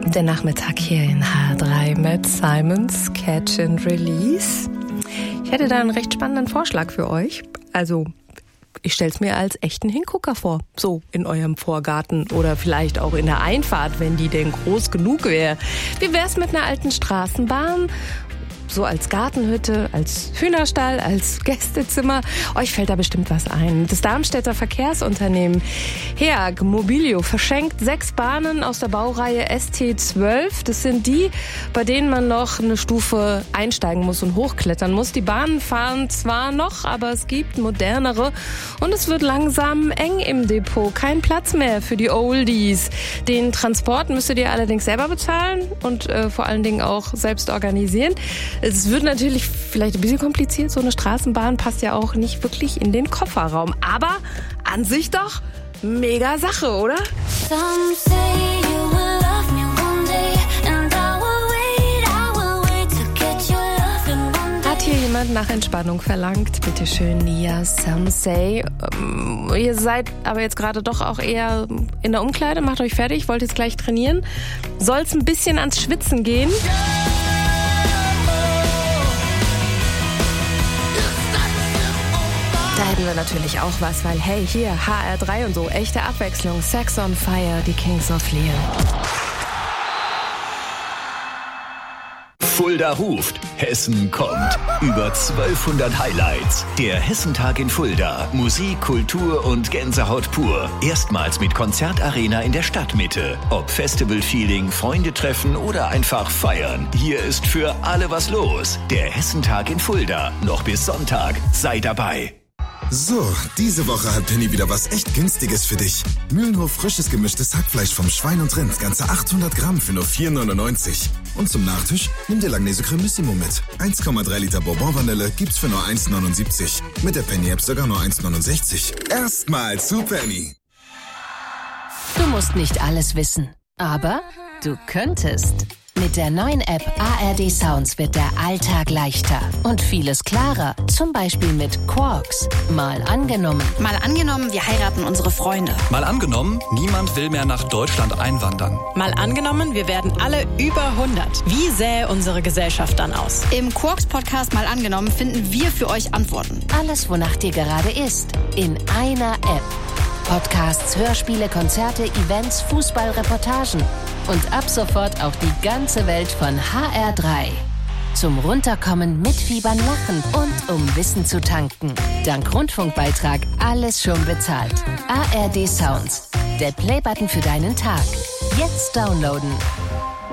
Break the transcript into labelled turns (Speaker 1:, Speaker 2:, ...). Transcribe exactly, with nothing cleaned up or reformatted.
Speaker 1: Der Nachmittag hier in H drei mit Simons Catch and Release. Ich hätte da einen recht spannenden Vorschlag für euch. Also, ich stell's mir als echten Hingucker vor. So in eurem Vorgarten oder vielleicht auch in der Einfahrt, wenn die denn groß genug wäre. Wie wär's mit einer alten Straßenbahn? So als Gartenhütte, als Hühnerstall, als Gästezimmer. Euch fällt da bestimmt was ein. Das Darmstädter Verkehrsunternehmen Heag Mobilio verschenkt sechs Bahnen aus der Baureihe S T zwölf. Das sind die, bei denen man noch eine Stufe einsteigen muss und hochklettern muss. Die Bahnen fahren zwar noch, aber es gibt modernere und es wird langsam eng im Depot. Kein Platz mehr für die Oldies. Den Transport müsstet ihr allerdings selber bezahlen und äh, vor allen Dingen auch selbst organisieren. Es wird natürlich vielleicht ein bisschen kompliziert. So eine Straßenbahn passt ja auch nicht wirklich in den Kofferraum. Aber an sich doch mega Sache, oder? Hat hier jemand nach Entspannung verlangt? Bitte schön, Nia, some say. Ähm, ihr seid aber jetzt gerade doch auch eher in der Umkleide. Macht euch fertig, wollt jetzt gleich trainieren. Soll's ein bisschen ans Schwitzen gehen? Da hätten wir natürlich auch was, weil hey, hier, H R drei und so, echte Abwechslung. Sex on Fire, die Kings of Leon.
Speaker 2: Fulda ruft, Hessen kommt. Über zwölfhundert Highlights. Der Hessentag in Fulda. Musik, Kultur und Gänsehaut pur. Erstmals mit Konzertarena in der Stadtmitte. Ob Festival-Feeling, Freunde treffen oder einfach feiern. Hier ist für alle was los. Der Hessentag in Fulda. Noch bis Sonntag. Sei dabei.
Speaker 3: So, diese Woche hat Penny wieder was echt Günstiges für dich. Mühlenhof frisches gemischtes Hackfleisch vom Schwein und Rind, ganze achthundert Gramm für nur vier neunundneunzig. Und zum Nachtisch nimm dir Langnese Cremissimo mit. eins Komma drei Liter Bourbon-Vanille gibt's für nur eins neunundsiebzig. Mit der Penny-App sogar nur eins neunundsechzig. Erstmal zu Penny.
Speaker 4: Du musst nicht alles wissen, aber du könntest. Mit der neuen App A R D Sounds wird der Alltag leichter und vieles klarer. Zum Beispiel mit Quarks. Mal angenommen.
Speaker 5: Mal angenommen, wir heiraten unsere Freunde.
Speaker 6: Mal angenommen, niemand will mehr nach Deutschland einwandern.
Speaker 7: Mal angenommen, wir werden alle über hundert. Wie sähe unsere Gesellschaft dann aus?
Speaker 5: Im Quarks-Podcast Mal angenommen finden wir für euch Antworten.
Speaker 4: Alles, wonach dir gerade ist, in einer App. Podcasts, Hörspiele, Konzerte, Events, Fußballreportagen und ab sofort auch die ganze Welt von H R drei. Zum Runterkommen, mitfiebern, lachen und um Wissen zu tanken. Dank Rundfunkbeitrag alles schon bezahlt. A R D Sounds, der Playbutton für deinen Tag. Jetzt downloaden.